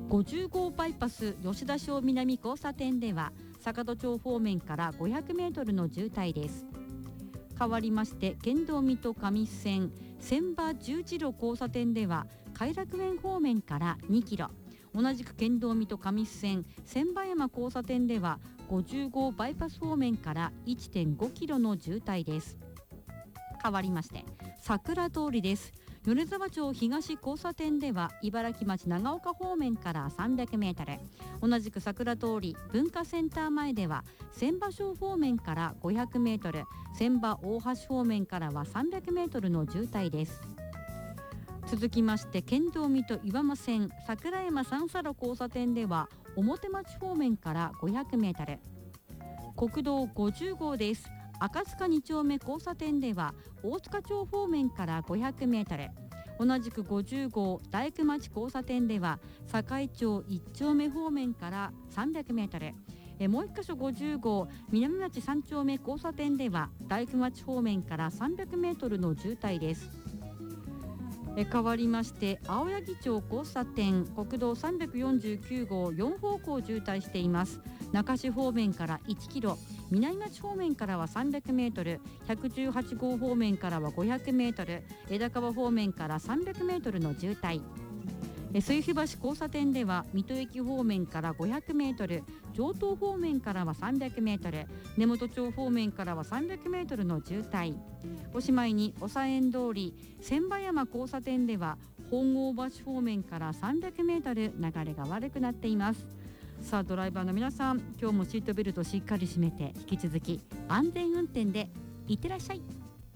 50号バイパス吉田小南交差点では坂戸町方面から500メートルの渋滞です。変わりまして県道水戸上須線千葉十字路交差点では偕楽園方面から2キロ、同じく県道水戸上須線千葉山交差点では50号バイパス方面から 1.5 キロの渋滞です。変わりまして桜通りです。米沢町東交差点では茨城町長岡方面から300メートル、同じく桜通り文化センター前では千葉小方面から500メートル、千葉大橋方面からは300メートルの渋滞です。続きまして県道水戸岩間線桜山三叉路交差点では表町方面から500メートル、国道50号です。赤塚2丁目交差点では大塚町方面から500メートル、同じく50号大工町交差点では堺町1丁目方面から300メートル、もう1箇所50号南町3丁目交差点では大工町方面から300メートルの渋滞です。変わりまして青柳町交差点国道349号4方向渋滞しています。中市方面から1キロ、南町方面からは300メートル、118号方面からは500メートル、枝川方面から300メートルの渋滞。水府橋交差点では水戸駅方面から500メートル、城東方面からは300メートル、根本町方面からは300メートルの渋滞。おしまいに長園通り千葉山交差点では本郷橋方面から300メートル流れが悪くなっています。さあドライバーの皆さん、今日もシートベルトしっかり締めて引き続き安全運転でいってらっしゃい。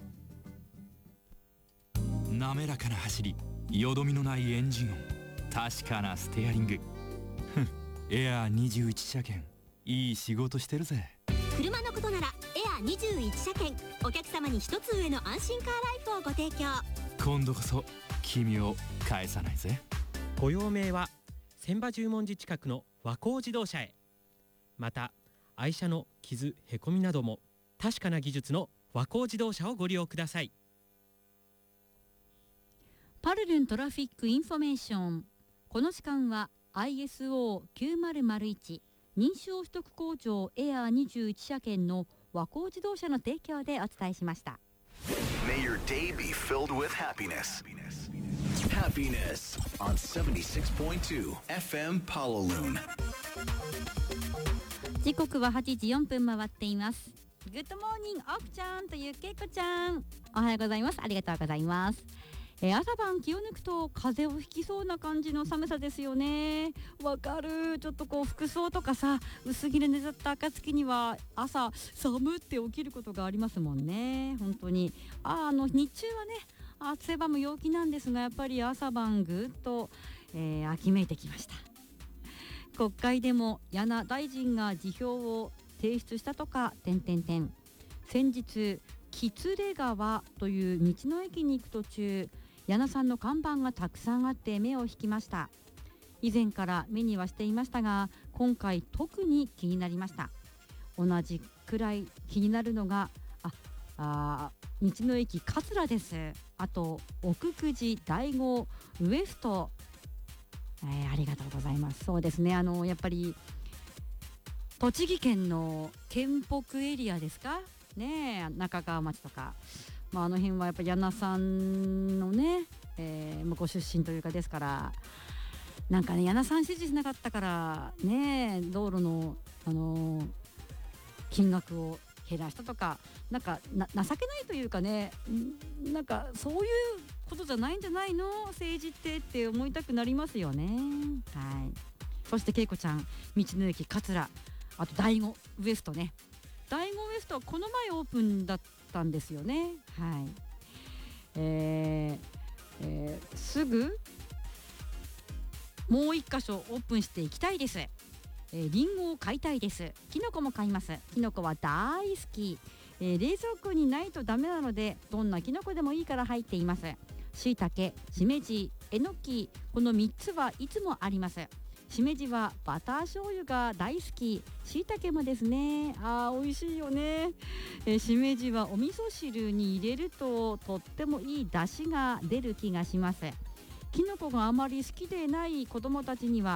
滑らかな走り、よどみのないエンジン音、確かなステアリングエアー21車検、いい仕事してるぜ。 車のことならエアー21車検、お客様に一つ上の安心カーライフをご提供。 今度こそ君を返さないぜ。 ご用命は千葉十文字近くの和光自動車へ。また愛車の傷へこみなども確かな技術の和光自動車をご利用ください。 パルルントラフィックインフォメーション。この時間は ISO9001 認証取得工場エアー21車検の和光自動車の提供でお伝えしました。 May your day be filled with happiness. Happiness on 76.2 FM Palaloon。 時刻は8時4分回っています。グッドモーニングオフちゃんというけいこちゃん、おはようございます。ありがとうございます。朝晩気を抜くと風邪をひきそうな感じの寒さですよね。わかる。ちょっとこう服装とかさ、薄着で寝ちゃった暁には朝寒って起きることがありますもんね。本当に日中はね汗ばむ陽気なんですが、やっぱり朝晩ぐっと、秋めいてきました。国会でも柳大臣が辞表を提出したとか先日喜連川という道の駅に行く途中、柳さんの看板がたくさんあって目を引きました。以前から目にはしていましたが、今回特に気になりました。同じくらい気になるのが道の駅桂です。あと奥久慈第五ウエスト、ありがとうございます。そうですね、やっぱり栃木県の県北エリアですかね、中川町とか、あの辺はやっぱり柳さんのね、ご出身というかですから、なんかね柳さん支持しなかったからね、道路の金額を減らしたとか、なんか情けないというかね、なんかそういうことじゃないんじゃないの政治って思いたくなりますよね。はい。そしてけいこちゃん、道の駅桂、あと第五ウエストね。第五ウエストはこの前オープンだったんですよね。はい。すぐもう一箇所オープンしていきたいです。リンゴを買いたいです。キノコも買います。キノコは大好き。冷蔵庫にないとダメなので、どんなキノコでもいいから入っています。椎茸、しめじ、えのき、この3つはいつもあります。しめじはバター醤油が大好き。椎茸もですね。美味しいよね。しめじはお味噌汁に入れるととってもいい出汁が出る気がします。きのこがあまり好きでない子どもたちには